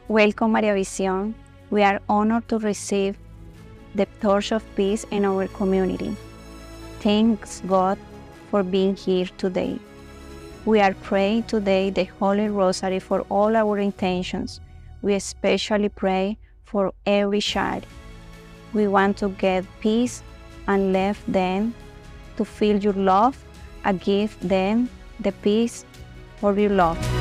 Welcome, Maria Visión. We are honored to receive the torch of peace in our community. Thanks God for being here today. We are praying today the Holy Rosary for all our intentions. We especially pray for every child. We want to get peace and leave them to feel your love and give them the peace for your love.